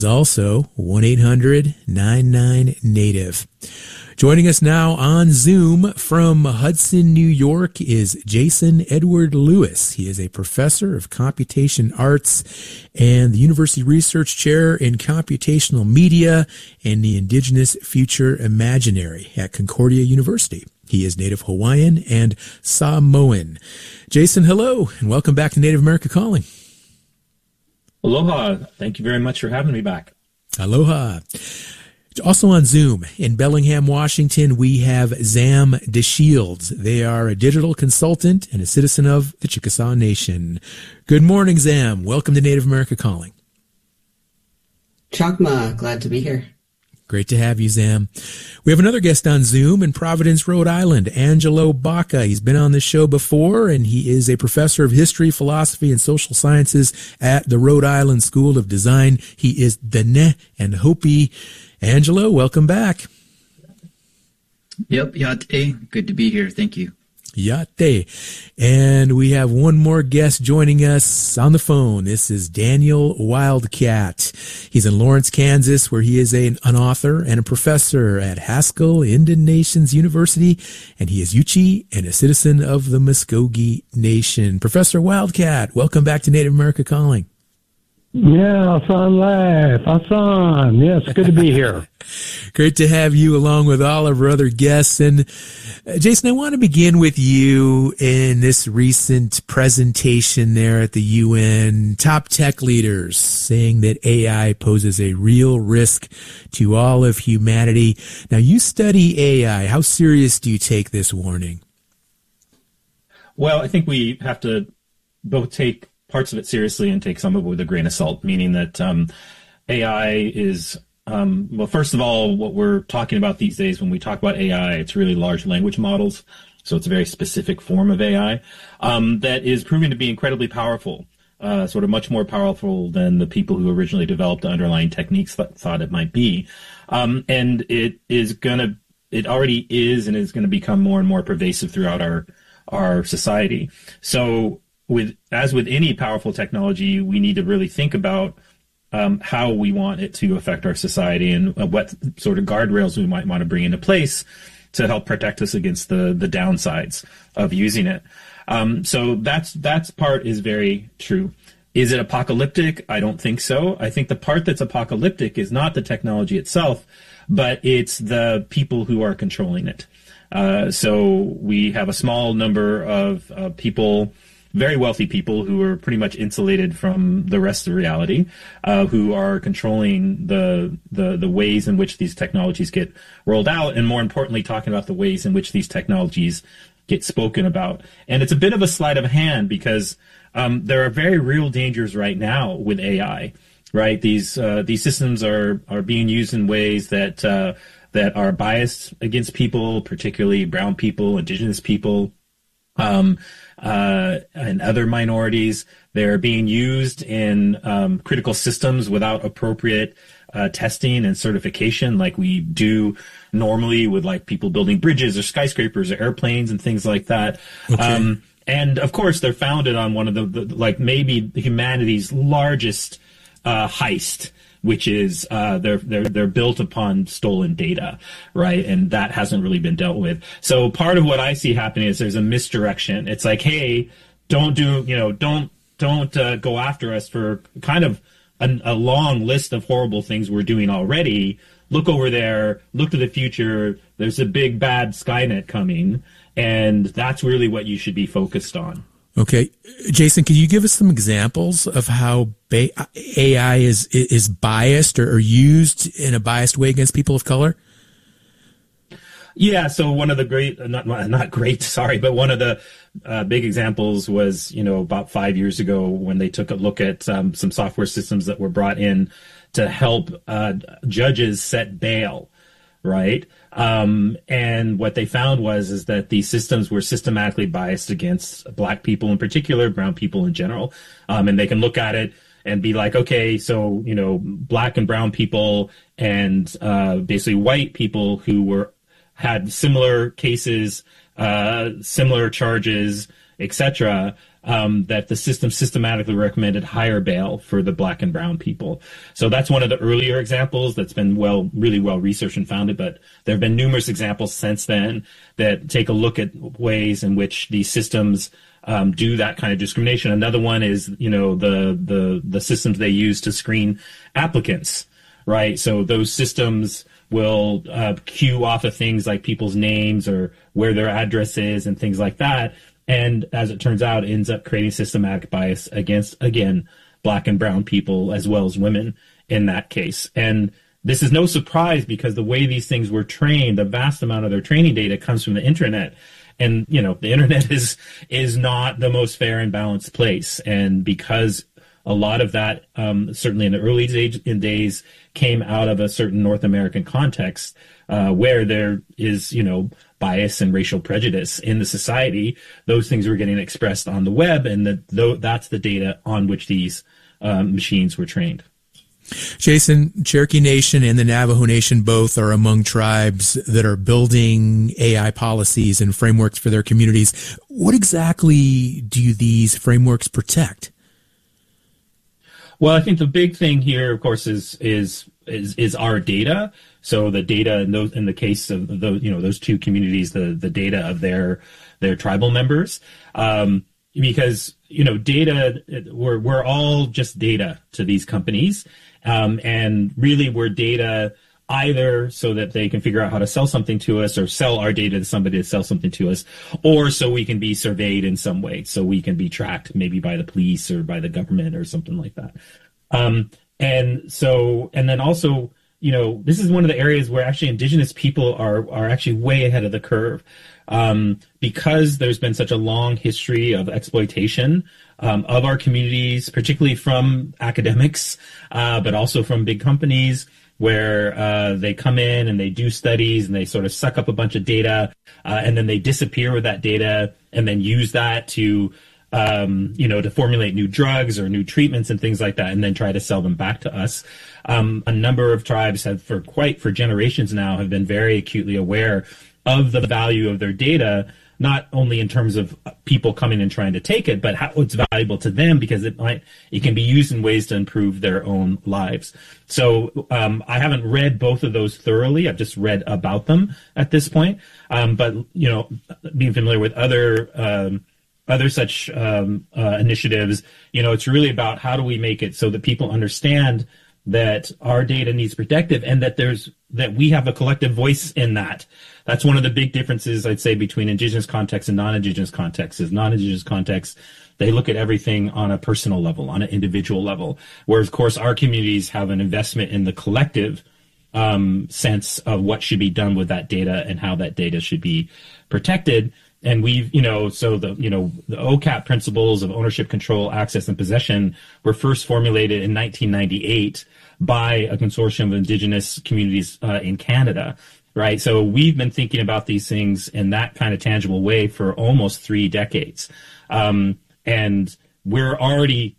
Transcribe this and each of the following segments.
Also 1-800-99-NATIVE. Joining us now on Zoom from Hudson, New York is Jason Edward Lewis. He is a professor of computation arts and the University Research Chair in Computational Media and the Indigenous Future Imaginary at Concordia University. He is Native Hawaiian and Samoan. Jason, hello, and welcome back to Native America Calling. Aloha. Thank you very much for having me back. Aloha. Also on Zoom in Bellingham, Washington, we have Zam DeShields. They are a digital consultant and a citizen of the Chickasaw Nation. Good morning, Zam. Welcome to Native America Calling. Chakma, glad to be here. Great to have you, Zam. We have another guest on Zoom in Providence, Rhode Island, Angelo Baca. He's been on this show before, and he is a professor of history, philosophy, and social sciences at the Rhode Island School of Design. He is Dene and Hopi. Angelo, welcome back. Yep, Yate. Good to be here. Thank you. Yate. And we have one more guest joining us on the phone. This is Daniel Wildcat. He's in Lawrence, Kansas, where he is an author and a professor at Haskell Indian Nations University, and he is Yuchi and a citizen of the Muskogee Nation. Professor Wildcat, welcome back to Native America Calling. Yeah, Hassan Life. Hassan. Yes, good to be here. Great to have you along with all of our other guests. And Jason, I want to begin with you in this recent presentation there at the UN. Top tech leaders saying that AI poses a real risk to all of humanity. Now, you study AI. How serious do you take this warning? Well, I think we have to both take parts of it seriously and take some of it with a grain of salt, meaning that AI is, well, first of all, what we're talking about these days when we talk about AI, it's really large language models. So it's a very specific form of AI that is proving to be incredibly powerful, sort of much more powerful than the people who originally developed the underlying techniques thought it might be. And it already is and is going to become more and more pervasive throughout our society. So as with any powerful technology, we need to really think about how we want it to affect our society and what sort of guardrails we might want to bring into place to help protect us against the downsides of using it. So that's part is very true. Is it apocalyptic? I don't think so. I think the part that's apocalyptic is not the technology itself, but it's the people who are controlling it. So we have a small number of people, very wealthy people who are pretty much insulated from the rest of reality, who are controlling the ways in which these technologies get rolled out, and more importantly, talking about the ways in which these technologies get spoken about. And it's a bit of a sleight of hand because there are very real dangers right now with AI. Right, these systems are being used in ways that are biased against people, particularly brown people, indigenous people. And other minorities. They're being used in critical systems without appropriate testing and certification like we do normally with like people building bridges or skyscrapers or airplanes and things like that. Okay. And of course, they're founded on one of the like maybe humanity's largest heist, which is they're built upon stolen data, right? And that hasn't really been dealt with. So part of what I see happening is there's a misdirection. It's like, hey, don't go after us for kind of a long list of horrible things we're doing already. Look over there, look to the future. There's a big bad Skynet coming, and that's really what you should be focused on. Okay. Jason, can you give us some examples of how AI is biased or used in a biased way against people of color? Yeah, so one of the one of the big examples was, about 5 years ago when they took a look at some software systems that were brought in to help judges set bail, right? And what they found is that these systems were systematically biased against black people in particular, brown people in general. And they can look at it and be like, okay, so, black and brown people and basically white people who had similar cases, similar charges, etc., that the system systematically recommended higher bail for the black and brown people. So that's one of the earlier examples that's been really well researched and founded, but there have been numerous examples since then that take a look at ways in which these systems do that kind of discrimination. Another one is, the systems they use to screen applicants, right? So those systems will queue off of things like people's names or where their address is and things like that. And as it turns out, ends up creating systematic bias against, again, black and brown people as well as women in that case. And this is no surprise because the way these things were trained, the vast amount of their training data comes from the internet. And, the internet is not the most fair and balanced place. And because a lot of that, certainly in the early days, came out of a certain North American context where there is, bias and racial prejudice in the society. Those things were getting expressed on the web, and that's the data on which these machines were trained. Jason, Cherokee Nation and the Navajo Nation both are among tribes that are building AI policies and frameworks for their communities. What exactly do these frameworks protect? Well, I think the big thing here, of course, is our data. So the data in the case of those two communities, the data of their tribal members, because data, we're all just data to these companies, and really we're data either so that they can figure out how to sell something to us or sell our data to somebody to sell something to us, or so we can be surveyed in some way, so we can be tracked maybe by the police or by the government or something like that. And then also, this is one of the areas where actually indigenous people are actually way ahead of the curve, because there's been such a long history of exploitation of our communities, particularly from academics, but also from big companies, where they come in and they do studies and they sort of suck up a bunch of data, and then they disappear with that data and then use that to formulate new drugs or new treatments and things like that, and then try to sell them back to us. A number of tribes have for generations now have been very acutely aware of the value of their data, not only in terms of people coming and trying to take it, but how it's valuable to them because it can be used in ways to improve their own lives. So I haven't read both of those thoroughly. I've just read about them at this point. But being familiar with other such initiatives, it's really about how do we make it so that people understand that our data needs protected and that we have a collective voice in that. That's one of the big differences, I'd say, between indigenous contexts and non-indigenous contexts. Is non-indigenous contexts, they look at everything on a personal level, on an individual level, whereas, of course, our communities have an investment in the collective sense of what should be done with that data and how that data should be protected. And we've, so the OCAP principles of ownership, control, access, and possession were first formulated in 1998 by a consortium of indigenous communities in Canada, right? So we've been thinking about these things in that kind of tangible way for almost 3 decades. And we were already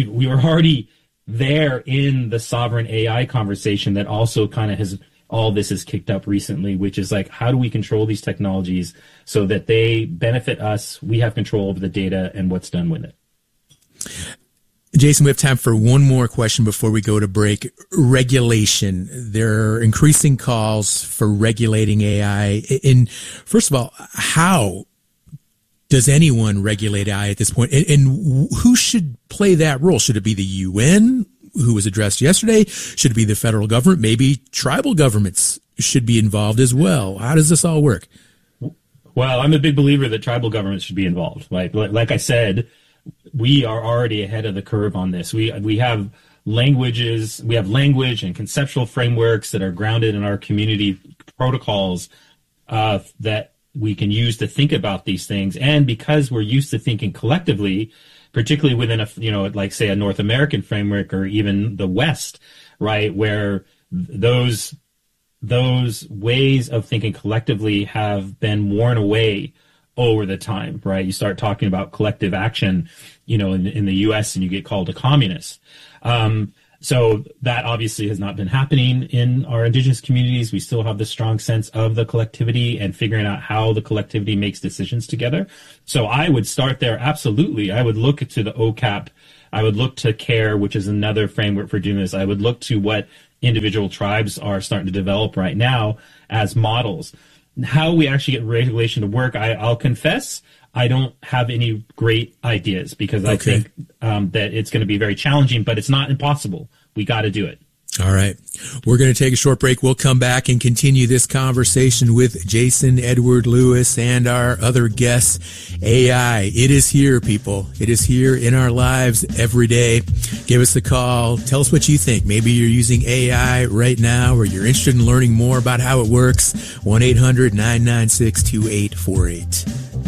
there in the sovereign AI conversation that also kind of all this is kicked up recently, which is like, how do we control these technologies so that they benefit us? We have control over the data and what's done with it. Jason, we have time for one more question before we go to break. Regulation. There are increasing calls for regulating AI. And first of all, how does anyone regulate AI at this point? And who should play that role? Should it be the UN, who was addressed yesterday? Should it be the federal government? Maybe tribal governments should be involved as well. How does this all work? Well, I'm a big believer that tribal governments should be involved. Like I said, we are already ahead of the curve on this. We have language and conceptual frameworks that are grounded in our community protocols that we can use to think about these things. And because we're used to thinking collectively, particularly within say a North American framework or even the West, right, where those ways of thinking collectively have been worn away over the time, right? You start talking about collective action, in the U.S. and you get called a communist. So that obviously has not been happening in our indigenous communities. We still have the strong sense of the collectivity and figuring out how the collectivity makes decisions together. So I would start there. Absolutely. I would look to the OCAP. I would look to CARE, which is another framework for doing this. I would look to what individual tribes are starting to develop right now as models. How we actually get regulation to work, I'll confess, I don't have any great ideas because I think that it's going to be very challenging, but it's not impossible. We got to do it. All right. We're going to take a short break. We'll come back and continue this conversation with Jason Edward Lewis and our other guests. AI, it is here, people. It is here in our lives every day. Give us a call. Tell us what you think. Maybe you're using AI right now or you're interested in learning more about how it works. 1-800-996-2848.